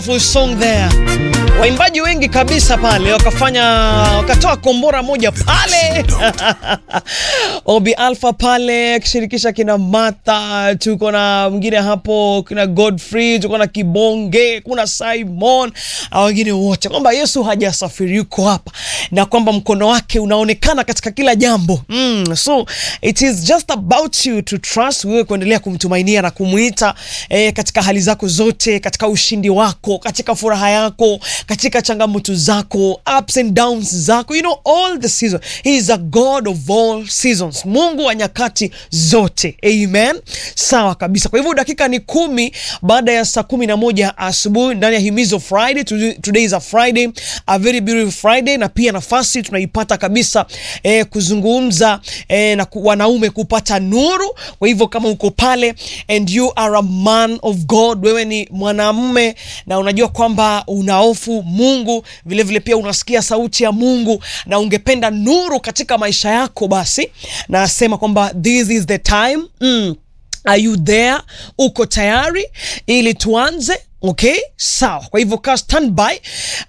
Full song there. Waimbaji wengi kabisa pale wakatoa kombora moja pale. Obi Alpha pale akishirikisha kina Martha, tuko na mwingine hapo kina Godfrey, tuko na Kibonge, kuna Simon, wengine wote kwamba Yesu hajasafiri, yuko hapa na kwamba mkono wake unaonekana katika kila jambo. So it is just about you to trust, wewe kuendelea kumtumainia na kumuita katika hali zako zote, katika ushindi wako, katika furaha yako, katika changamoto zako, ups and downs zako, you know, all the seasons. He is a God of all seasons, Mungu wa nyakati zote. Amen. Sawa kabisa. Kwa hivyo dakika ni 10 baada ya saa 11 asubuhi ndani ya Himizo Friday. Today is a Friday, a very beautiful Friday, na pia nafasi tunaipata kabisa kuzungumza na wanaume kupata nuru. Kwa hivyo kama uko pale and you are a man of God, wewe ni mwanamume na unajua kwamba unahofu Mungu, vile vile pia unasikia sauti ya Mungu na ungependa nuru katika maisha yako, basi nasema kwamba this is the time. Are you there? Uko tayari ili tuanze? Okay, sawa. Kwa hivyo ka standby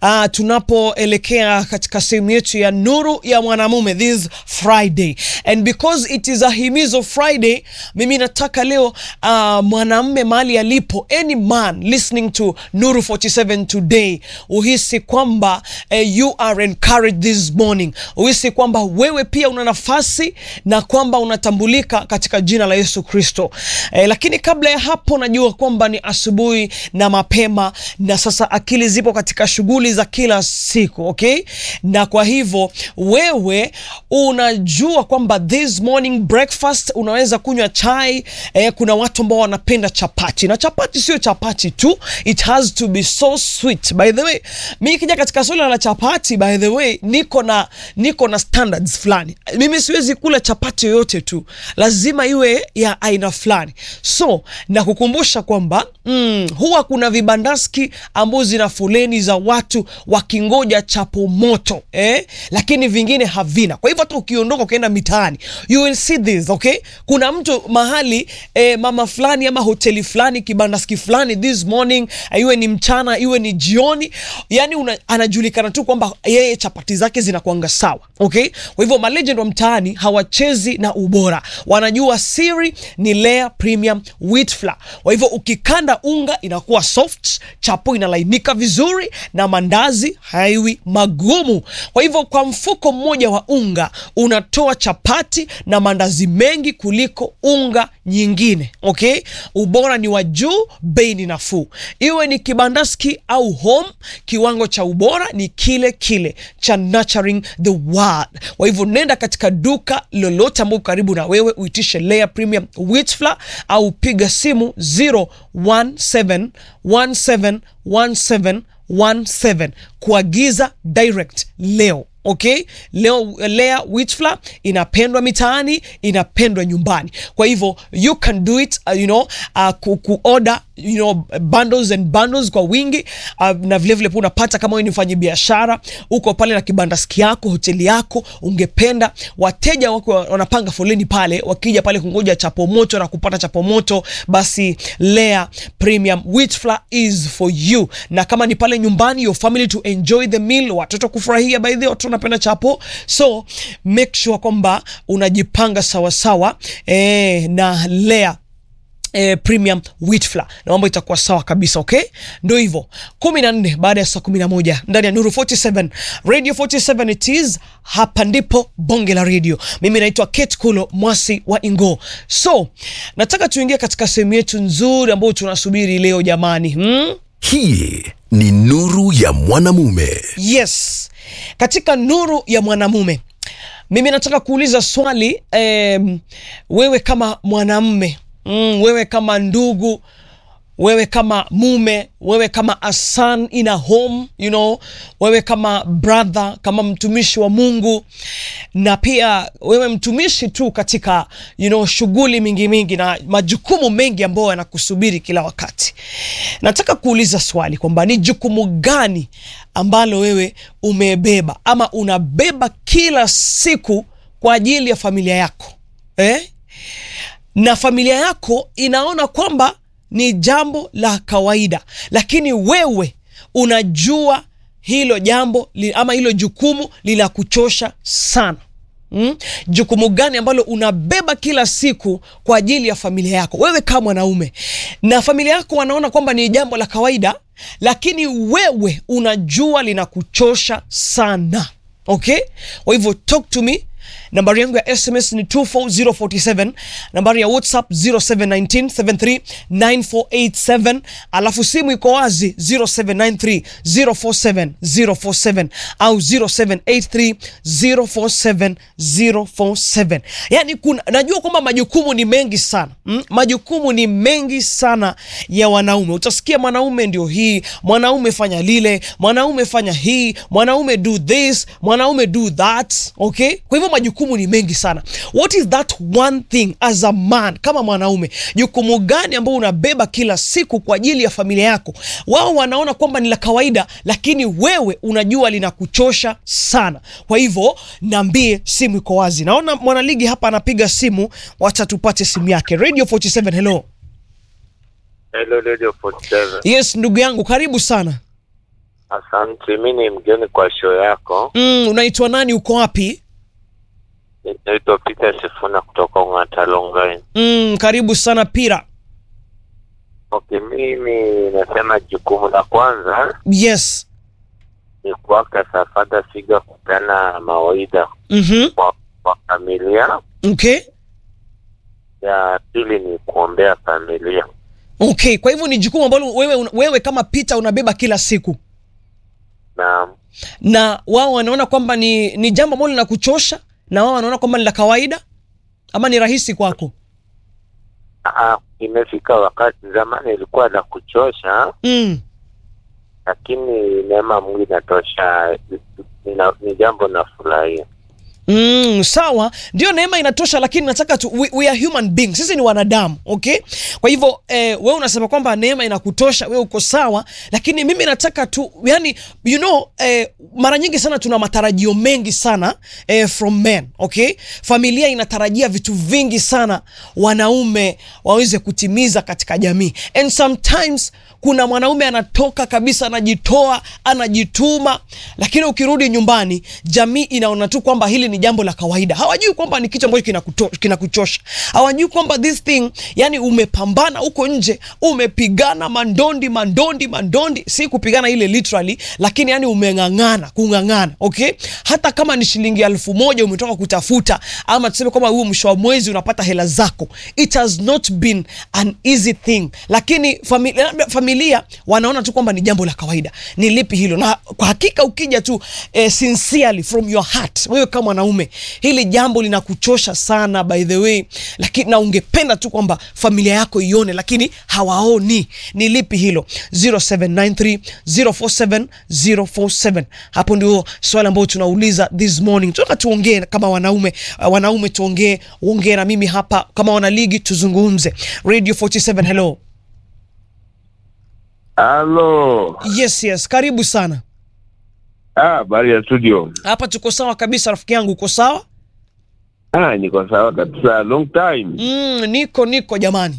tunapoelekea katika sehemu yetu ya nuru ya mwanamume this Friday. And because it is a Himizo Friday, mimi nataka leo mwanamume mahali alipo, any man listening to Nuru 47 today, uhisi kwamba you are encouraged this morning. Uhisi kwamba wewe pia una nafasi na kwamba unatambulika katika jina la Yesu Kristo. Lakini kabla ya hapo, najua kwamba ni asubuhi na mapema na sasa akili zipo katika shughuli za kila siku, okay? Na kwa hivyo wewe unajua kwamba this morning breakfast unaweza kunywa chai. Kuna watu ambao wanapenda chapati, na chapati sio chapati tu, it has to be so sweet. By the way, mimi kija katika swala la chapati, by the way, niko na standards fulani. Mimi siwezi kula chapati yoyote tu, lazima iwe ya aina fulani. So na kukumbusha kwamba huwa kuna vibandaski ambazo zina foleni za watu wakingoja chapo moto, lakini vingine havina. Kwa hivyo hata ukiondoka ukaenda mitaani, you will see this, okay? Kuna mtu mahali mama fulani ama hoteli fulani, kibandaski fulani this morning, iwe ni mchana iwe ni jioni, yani anajulikana tu kwamba yeye chapati zake zinakuanga sawa, okay? Kwa hivyo malegend wa mtaani hawachezi na ubora, wanajua siri ni Lea Premium Wheat Flour. Kwa hivyo ukikanda unga inakuwa soft, chapo inalainika vizuri na mandazi haiwi magumu. Kwa hivyo kwa mfuko mmoja wa unga unatoa chapati na mandazi mengi kuliko unga nyingine, okay? Ubora ni wa juu, bei ni nafuu. Iwe ni kibandaski au home, kiwango cha ubora ni kile kile cha Nurturing the World. Kwa hivyo nenda katika duka lolote ambalo karibu na wewe, uitishe Lea Premium Wheat Flour au piga simu 017171717 kuagiza direct leo. Okay, leo Lea Wheat Flour inapendwa mitaani, inapendwa nyumbani. Kwa hivyo you can do it, order, bundles and bundles kwa wingi, na vile vile unapata kama wewe ni mfanyi biashara, uko pale na kibandaski yako, hoteli yako, ungependa wateja wako wanapanga foleni pale, wakija pale kungoja chapo moto na kupata chapo moto, basi Lea Premium Wheat Flour is for you. Na kama ni pale nyumbani, your family to enjoy the meal, watoto kufurahia, by the way unapenda chapo, so make sure kwamba unajipanga sawa sawa na Lea Premium Wheat Flour na mambo itakuwa sawa kabisa, okay? Ndio hivyo 14 baada ya saa 11 ndani ya Nuru 47 Radio 47, it is hapa ndipo bonge la radio. Mimi naitwa Kate Kulo Mwasi wa Ingo. So nataka tuingie katika sehemu yetu nzuri ambayo tunasubiri leo jamani. Hii ni nuru ya mwanamume. Yes, katika nuru ya mwanamume mimi nataka kuuliza swali, wewe kama mwanamume, wewe kama ndugu, wewe kama mume, wewe kama a son in a home, wewe kama brother, kama mtumishi wa Mungu, na pia wewe mtumishi tu katika shughuli mingi na majukumu mengi ambayo yanakusubiri kila wakati. Nataka kuuliza swali kwamba ni jukumu gani ambalo wewe umebeba ama unabeba kila siku kwa ajili ya familia yako, na familia yako inaona kwamba ni jambo la kawaida, lakini wewe unajua hilo jambo ama hilo jukumu linakuchosha sana. Jukumu gani ambalo unabeba kila siku kwa ajili ya familia yako, wewe kama mwanaume, na familia yako wanaona kwamba ni jambo la kawaida, lakini wewe unajua linakuchosha sana. Okay, kwa hivyo talk to me. Nambari yangu ya SMS ni 24047, nambari ya WhatsApp 0719739487, alafu simu iko wazi 0793047047 au 0783047047. Yani najua kwamba majukumu ni mengi sana. Majukumu ni mengi sana ya wanaume. Utasikia mwanaume ndio hii, mwanaume fanya lile, mwanaume fanya hii, mwanaume do this, mwanaume do that. Okay, kwa hivyo majukumu ni mengi sana. What is that one thing as a man, kama mwanaume, jukumu gani ambao unabeba kila siku kwa ajili ya familia yako? Wao wanaona kwamba ni la kawaida, lakini wewe unajua linakuchosha sana. Kwa hivyo niambie, simu iko wazi. Naona mwanaligi hapa anapiga simu, wacha tupate simu yake. Radio 47, hello. Hello Radio 47. Yes, ndugu yangu, karibu sana. Asante, mimi ni mgeni kwa show yako. Unaitwa nani, uko wapi? Naitwa Peter Sifuna kutoka Ngatalongai. Karibu sana Pira. Okay, mimi nasema jukumu la kwanza, yes, ni kuweka safada figa kupana mawaidha kwa familia. Okay. Ya pili ni kuombea familia. Okay, kwa hivyo ni jukumu ambalo wewe kama Peter unabeba kila siku. Na wao wanaona kwamba ni jambo ambalo linakuchosha, na wao wanaona kwamba ni la kawaida ama ni rahisi kwako? Imefika wakati, zamani ilikuwa la kuchosha, lakini neema Mungu inatosha, ni jambo nafurahia. Sawa, ndio neema inatosha, lakini nataka we are human beings, sisi ni wanadamu. Okay, kwa hivyo wewe unasema kwamba neema inakutosha, wewe uko sawa, lakini mimi nataka tu, yani mara nyingi sana tuna matarajio mengi sana from men. Okay, familia inatarajia vitu vingi sana wanaume waweze kutimiza katika jamii, and sometimes kuna mwanaume anatoka kabisa, anajitoa, anajituma, lakini ukirudi nyumbani jamii inaona tu kwamba hili ni jambo la kawaida. Hawajui kwamba ni kitu ambacho kinakuchosha. Hawajui kwamba this thing, yani umepambana huko nje, umepigana mandondi, si kupigana ile literally, lakini yani kungangana. Okay, hata kama ni shilingi 1000 umetoka kutafuta, ama tuseme kwamba huo mwisho wa mwezi unapata hela zako, it has not been an easy thing, lakini familia wanaona tu kwamba ni jambo la kawaida. Ni lipi hilo? Na kwa hakika ukija tu sincerely from your heart, wewe kama mwanaume, hili jambo linakuchosha sana by the way, lakini na ungependa tu kwamba familia yako ione, lakini hawaoni, ni lipi hilo? 0793047047. Hapo ndio swali ambalo tunauliza this morning. Tunataka tuongee kama wanaume tuongee na mimi hapa kama wana ligi, tuzungumze. Radio 47, hello. Hello. Yes, karibu sana. Bali ya studio. Hapa tuko sawa kabisa rafiki yangu, uko sawa? Niko sawa kabisa, long time. Niko jamani.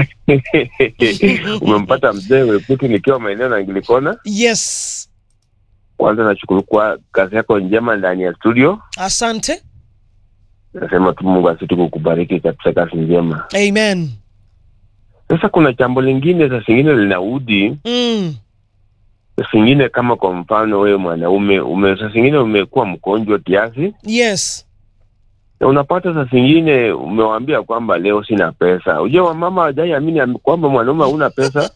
Umempata mzee weputi nikiwa maeneo na Angilikona? Yes. Kwanza nashukuru kwa kazi yako njema ndani ya studio. Asante. Nasema tu Mungu asitu kukubariki katika kazi njema. Amen. Sasa kuna jambo lingine, sasa singine linaudi. Sasa singine kama kwa mfano wewe mwanaume, sasa singine umekuwa mgonjwa kiasi. Yes. Na unapata sasa singine umewaambia kwamba leo sina pesa. Unajua mama hajaiamini kwamba mwanaume huna pesa.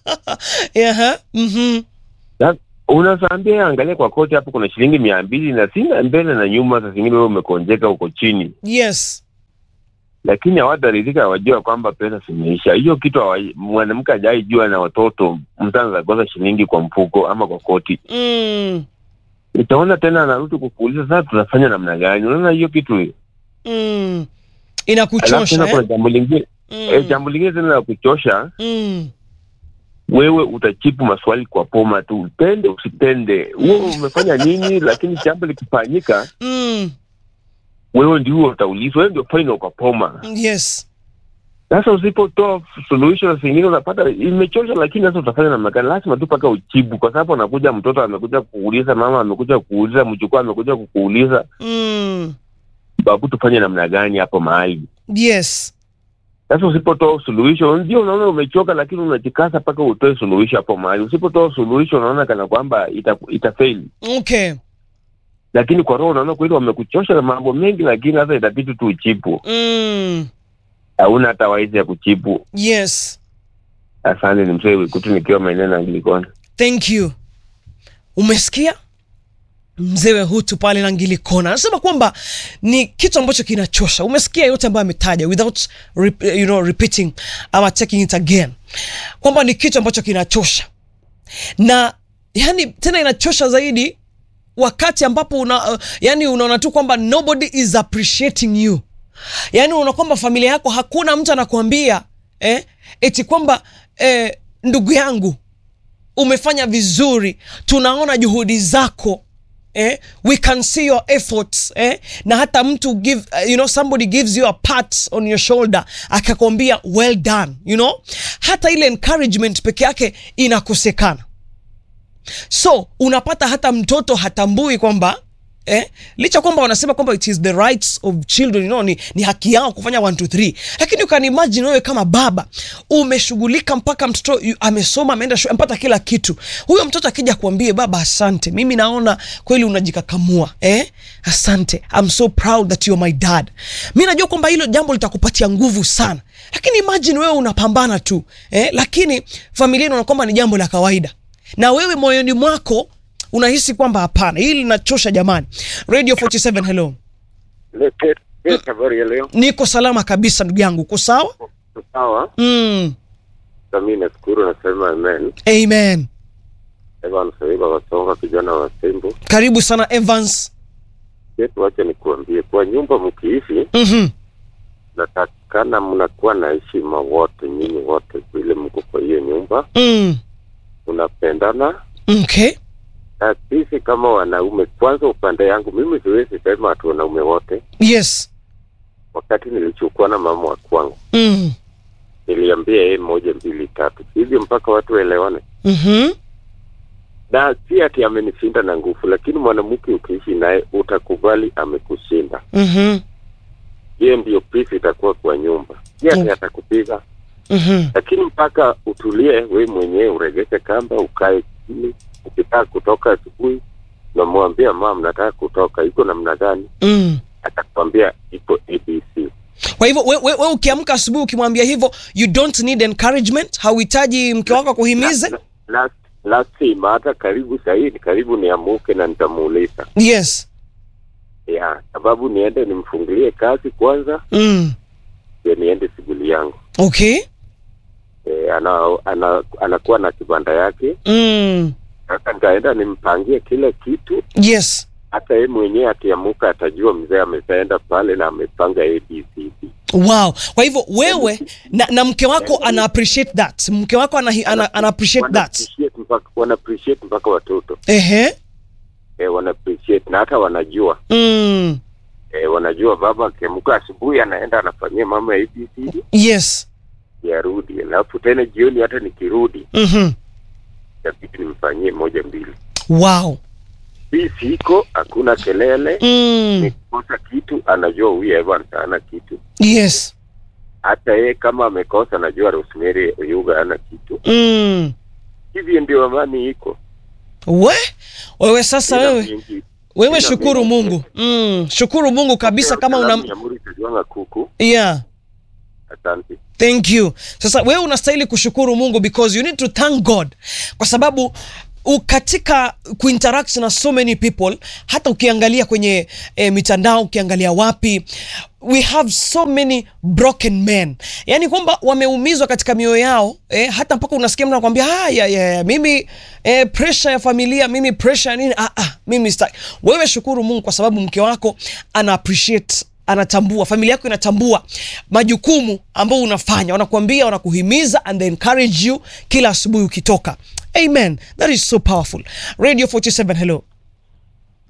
Unasaambia angalia kwa koti hapo kuna shilingi 200 na sina mbele na nyuma, sasa singine wewe umekonjeka uko chini. Yes. Lakini hawataridhika, wajua kwamba pesa zimeisha. Hiyo kitu mwanamke hajaijua, na watoto mtanza goza shilingi kwa mfuko ama kwa koti. Utaona tena anarudi kukuuliza sasa tunafanya namna gani. Unaona hiyo kitu inakuchosha. Kuna jambo lingine. Jambo lingine tena la kuchosha. Wewe utachipu maswali kwa poma tu, upende usipende. Wewe umefanya nini? Lakini jambo likifanyika wewe ndio utaulizwa, wewe ndio final kwa poma. Yes. Sasa usipotoa solution zingine unapata imechosha, lakini sasa utafanya namna gani? Lazima tu paka uchibu, kwa sababu anakuja mtoto amekuja kuuliza, mama amekuja kuuliza, mjukuu amekuja kukuuliza. Babu, tufanye namna gani hapo mahali? Yes. Sasa usipotoa solution ndio unaona umechoka, lakini unajikaza paka utoe solution hapo mahali. Usipotoa solution unaona kana kwamba itafail. Okay. Lakini kwa roho unaona kweli wamekuchosha na mambo mengi, lakini sasa itabidi tu uchipu. Hauna hata waizi ya kuchipu. Yes. Asante, ni mzee kutu nikiwa maeneo na Angilikona. Thank you. Umesikia? Mzee Hutu pale na Angilikona anasema kwamba ni kitu ambacho kinachosha. Umesikia yote ambayo ametaja without repeating ama taking it again. Kwamba ni kitu ambacho kinachosha. Na yani tena inachosha zaidi wakati ambapo unaona tu kwamba nobody is appreciating you. Yani unaona kwamba familia yako hakuna mtu anakuambia eti kwamba ndugu yangu umefanya vizuri, tunaona juhudi zako, we can see your efforts, na hata mtu somebody gives you a pat on your shoulder akakwambia well done, hata ile encouragement peke yake inakosekana. So unapata hata mtoto hatambui kwamba licha kwamba wanasema kwamba it is the rights of children, ni haki yao kufanya 1 2 3, lakini you can imagine wewe kama baba umeshughulika mpaka mtoto amesoma, ameenda shule, mpata kila kitu. Huyo mtoto akija kuambie baba asante, mimi naona kweli unajikakamua, asante, I'm so proud that you're my dad. Mimi najua kwamba hilo jambo litakupatia nguvu sana, lakini imagine wewe unapambana tu, lakini familia inaona kwamba ni jambo la kawaida, na wewe moyoni mwako unahisi kwamba hapana, hili linachosha jamani. Radio 47, hello. Habari ya leo? Niko salama kabisa ndugu yangu, uko sawa? Sawa. Mimi nashukuru, nasema amen. Amen. Evans Saiba Wasonga, kijana wa Sembo. Karibu sana Evans. Yetu wacha nikuambie, kwa nyumba mkiishi, natakana mnakuwa na heshima wote, nyinyi wote vile mko kwa hiyo nyumba. Unapendana. Okay. Sisi kama wanaume, kwanza upande yangu mimi siwezi sema atu wanaume wote. Yes. Wakati nilichukua na mama wa kwangu, niliambia yeye 1 2 3 hivi mpaka watu waelewane. Na si ati amenishinda na nguvu, lakini mwanamke ukiishi naye utakubali amekushinda. Yeye ndio peace itakuwa kwa nyumba. Yeye atakupiga. Lakini mpaka utulie wewe mwenyewe, uregeshe kamba, ukae chini. Ukitaka kutoka asubuhi na mwambia mama nataka kutoka, iko namna gani? Atakwambia iko ABC. Kwa hivyo wewe ukiamka asubuhi ukimwambia hivyo, you don't need encouragement, hauhitaji mke wako kuhimize? Lazima hata karibu niamuke na nitamuuliza. Yes. Sababu niende nimfungulie kazi kwanza. Ndio niende shughuli yangu. Okay. Anakuwa na kibanda yake. Sasa nitaenda nimpangie kila kitu. Yes. Hata yeye mwenyewe akiamuka atajua mzee ameenda pale na amepanga ABCD. Wow. Kwa hivyo wewe na mke wako ana appreciate that. Mke wako ana appreciate that. Wana appreciate mpaka watoto. Wana appreciate na hata wanajua. Wanajua baba akiamuka asubuhi anaenda anafanyia mama ABCD. Yes. Yarudi. Alafu tena jioni hata nikirudi. Itabidi nimfanyie 1 2. Wow. Bisi iko, hakuna kelele. Nikikosa kitu anajua huyu Evans hana kitu. Yes. Hata yeye kama amekosa anajua Rosemary Yuga hana kitu. Hivi ndio amani iko. Wewe sasa wewe shukuru Mungu. Shukuru Mungu kabisa kama una kuku. Yeah. Asante. Thank you. Sasa wewe unastahili kushukuru Mungu because you need to thank God. Kwa sababu katika kuinteract na so many people, hata ukiangalia kwenye mitandao, ukiangalia wapi, we have so many broken men. Yani kwamba wameumizwa katika mioyo yao, hata mpaka unasikia mtu anakuambia mimi pressure ya familia, mimi pressure nini, mimi sitaki. Wewe shukuru Mungu kwa sababu mke wako ana appreciate, anatambua, familia yako inatambua majukumu ambayo unafanya, wanakuambia, wanakuhimiza and they encourage you kila asubuhi ukitoka. Amen. That is so powerful. Radio 47, hello.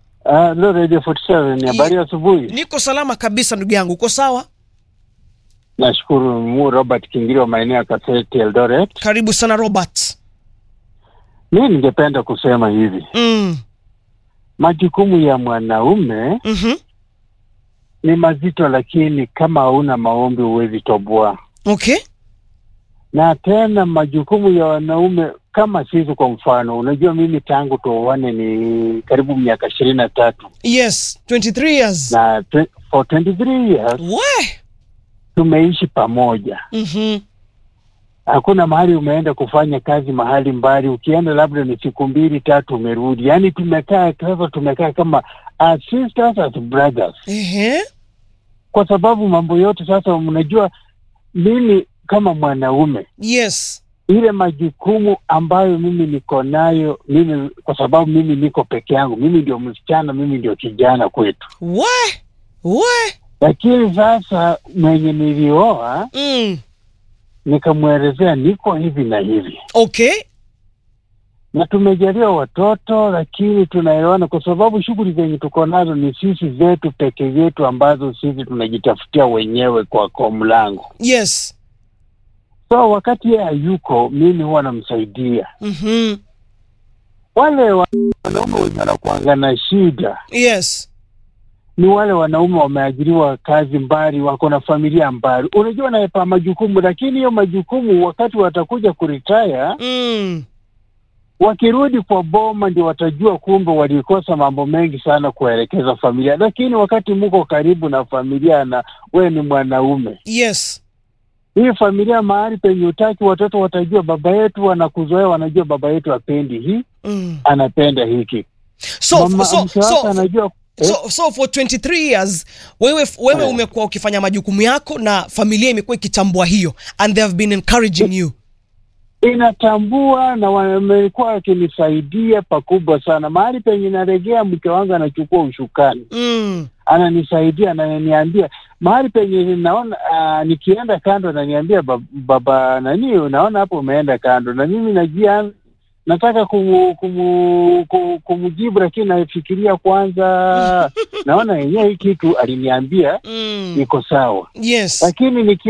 Hello Radio 47, habari ya asubuhi. Niko salama kabisa ndugu yangu, uko sawa? Nashukuru Mungu. Robert Kingiri wa maeneo ya Kaseti Eldoret. Karibu sana Robert. Mimi ningependa kusema hivi. Majukumu ya mwanaume ni mazito, lakini kama hauna maombi huwezi toboa. Okay. Na tena majukumu ya wanaume kama sisi, kwa mfano, unajua mimi tangu tuoane ni karibu miaka 23. Yes, 23 years. Na for 23 years tumeishi pamoja. Hakuna mahali umeenda kufanya kazi mahali mbali, ukienda labda ni siku 2-3 umerudi. Yaani tumekaa kama as sisters, as brothers. Kwa sababu mambo yote sasa, mnajua mimi kama mwanaume, yes, ile majukumu ambayo mimi niko nayo, mimi kwa sababu mimi niko peke yangu, mimi ndio msichana, mimi ndio kijana kwetu. Lakini sasa mwenye nilioa nikamwelezea niko hivi na hivi. Okay. Na tumejaliwa watoto, lakini tunaelewana kwa sababu shughuli zenye tuko nazo ni sisi zetu peke yetu, ambazo sisi tunajitafutia wenyewe kwa mlango. Yes. So wakati yeye hayuko, mimi huwa namsaidia. Wale wanaume wenye wanakuanga na shida, yes, ni wale wanaume wameajiriwa kazi mbali, wako na familia mbali. Unajua naepa majukumu, lakini hiyo majukumu wakati watakuja kuretire, wakirudi kwa boma ndio watajua kumbe walikosa mambo mengi sana kuelekeza familia. Lakini wakati mko karibu na familia na wewe ni mwanaume, yes, hii familia mahali penye utaki, watoto watajua baba yetu wanakuzoea, wanajua baba yetu apendi hii, anapenda hiki. So for 23 years wewe umekuwa ukifanya majukumu yako na familia imekuwa ikitambua hiyo, and they have been encouraging you. Inatambua na wamekuwa wakinisaidia pakubwa sana. Mahali penye naregea, mke wangu anachukua ushukani. Ananisaidia, ananiambia mahali penye naona nikienda kando, ananiambia baba nani, unaona hapo umeenda kando, na mimi najia nataka kumjibu, lakini nafikiria kwanza. Naona yenyewe hii kitu aliniambia iko sawa. Yes. Lakini